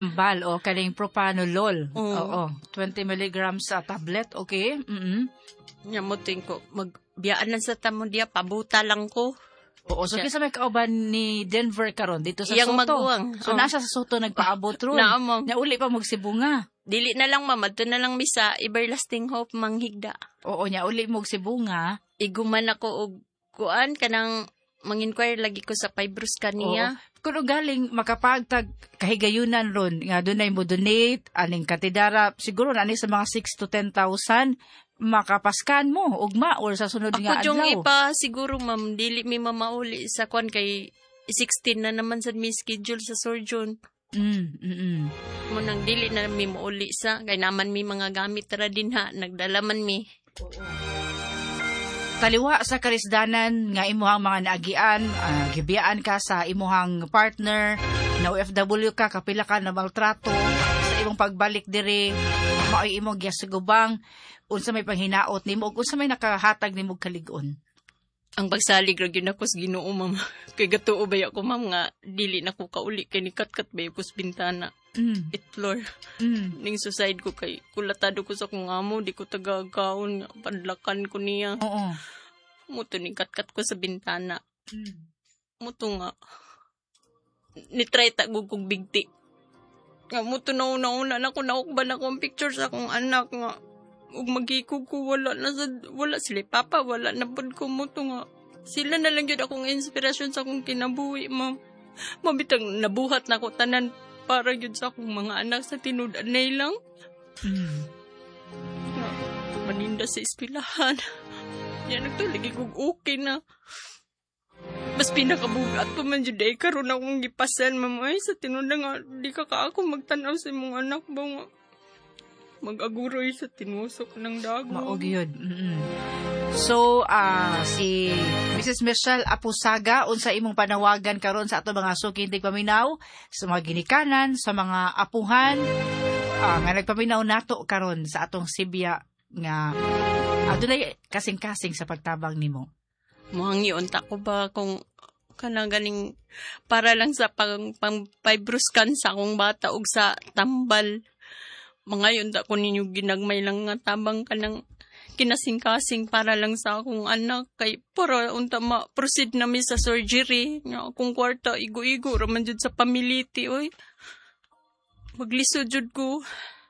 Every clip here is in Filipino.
Bal o kaning propanolol. Oo. Oo. 20 milligrams sa tablet. Okay. Nya mo ting ko magbiyaan lang sa tamo diya pabuta lang ko. Oo, so kisa may kauban ni Denver karon dito sa Iyang Soto. maguwang. So nasa sa Soto nagpaabot ron. Naamo. Na uli pa magsibunga. Dili na lang mama, to na lang mi sa Everlasting Hope manghigda. Oo, nya uli magsibunga. Iguman ako og kuan kanang mang-inquire lagi ko sa Fibrous kaniya. Kung galing makapagtag kahigayunan ron, nga dunay mo donate, aning katidara, siguro na sa mga 6 to 10,000, makapaskan mo, ugma, or sa sunod nga Ako yung adlaw. ipa siguro ma'am, dili mi mamauli sa kuan kay 16 na naman sa mi schedule sa surgeon. Munang dili na mi mauli sa kay naman mi mga gamit ra din ha, nagdala man mi. Taliwa sa karisdanan nga imuhang mga naagian, gibiyaan ka sa imuhang partner, na OFW ka, kapila ka na maltrato, sa imong pagbalik diri, maoy imong gyasugubang, unsa may panghinaot nimo, ug unsa may nakahatag nimo kalig-on. Ang pagsalig ra gyud ako sa Ginoo ma'am. Kay gatuo ba ako ma'am nga dili na ko kauli kay ni kat ba ko sa bintana. It floor. Ning suicide ko kay kulatado ko sa kong amo, di ko tagagaon, padlakan ko niya. Oo. Muto ni kat ko sa bintana. Muto nga. Nitry ta kong bigti. Nga muto na una na ko naukban ako ang picture sa akong anak nga. Ug magikog ko wala sila papa, wala na pud ko muto nga. Sila na lang yun akong inspirasyon sa akong kinabuhi, ma'am. Mabitang nabuhat na ko tanan para yun sa akong mga anak sa tinudan na ilang. Maninda sa eskwelahan. Yan nagtuligi kong okay na. Mas pinakabugat ko man yun dahil karoon akong gipasan, ma'am. Ay, sa tinudan nga, di ka ako magtanaw sa mong anak ba nga. Mag-aguroy sa tinusok ng dago. Maog yun. So, si Mrs. Michelle Apusaga, unsa imong panawagan karon sa ato mga sukindig paminaw, sa mga ginikanan, sa mga apuhan, nga nagpaminaw nato karon sa atong Sibya, nga adunay kasing-kasing sa pagtabang nimo. Muhangi unta ko ba kung kanang ganing para lang sa pang fibrous kan sa akong bata ug sa tambal. Mga yun da ko ninyo ginagmay lang nga tabang ka ng kinasing-kasing para lang sa akong anak. Kay para unta ma-proceed na mi sa surgery. Nga akong kwarta, igo-igo, raman dyan sa pamiliti, oy. Maglisod jud ko.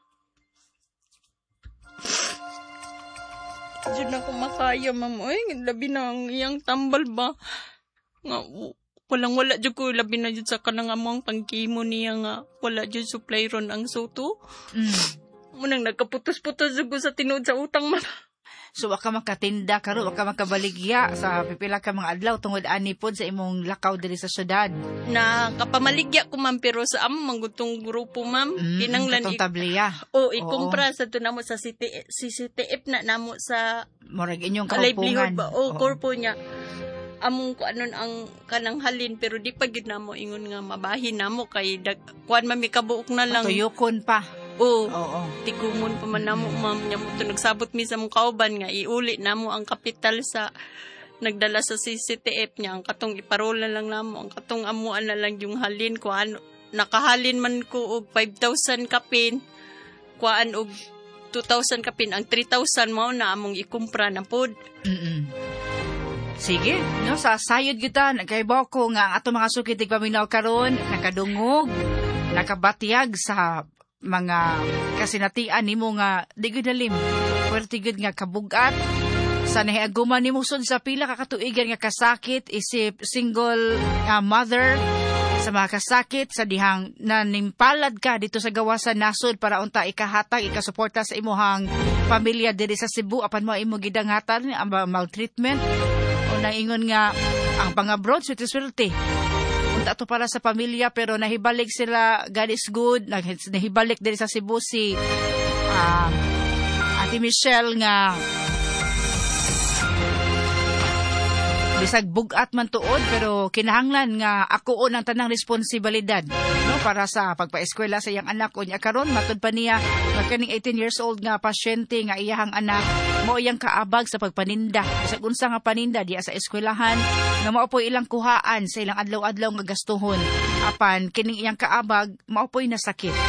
Dyan ako makaya, ma'am. Oy, labi na ang iyang tambal ba? Nga, walang-wala dyan ko, labi na dyan sa kanang among pangkimo niya nga, wala dyan supply ron ang Soto. Munang nagkaputos-putos dyan ko sa tinood sa utang, ma'am. So, waka makatinda karon, waka makabaligya sa pipila ka mga adlaw tungod ani pod sa imong lakaw diri sa syudad. Na kapamaligya ko, ma'am, pero sa among manggutong grupo, ma'am, kinanglan katong tabliya. ikumpra sa to namo sa CCTF na namo sa Murag inyong livelihood kaupungan. ba? Korpo niya. Among ko anon ang kanang halin pero di pa gid namo ingon nga mabahin namo kay kuan mami kabuok na lang. Tuyokon pa. Oo. Tigumon pa man namo, ma'am, nya mo to nagsabot mi sa mong kauban nga iuli namo ang kapital sa nagdala sa CCTF niya ang katong iparola lang namo ang katong amuan na lang yung halin kuan nakahalin man ko og 5,000 kapin kuan og 2,000 kapin ang 3,000 mao na among ikumpra na pod. Sige, no, sa sayod kita, nagkaibaw ko nga ang ato mga sukitig paminaw karon nakadungog, nakabatyag sa mga kasinatian nimo nga di gyud dalim, pwerte gyud nga kabugat, sa nahiaguman nimo sud sa pila ka katuigan nga kasakit, isip single mother, sa mga kasakit, sa dihang nanimpalad ka dito sa gawasan nasod para unta ikahatag, ikasuporta sa imuhang pamilya diri sa Cebu, apan mo imo gidangatan ang maltreatment, naingon nga ang pang-abroad swerte unta to para sa pamilya pero nahibalik sila, God is good, nahibalik din sa Cebu si Ate Michelle nga bisag bugat man tuod pero kinahanglan nga akuon ang tanang responsibilidad, no, para sa pagpaeskwela sa iyang anak. Unya karon matud pa niya nga kaning 18 years old nga pasyente nga iyahang anak mao iyang kaabag sa pagpaninda bisag unsa nga paninda diya sa eskwelahan nga mao po ilang kuhaan sa ilang adlaw-adlaw nga gastuhon apan kining iyang kaabag mao po'y nasakit.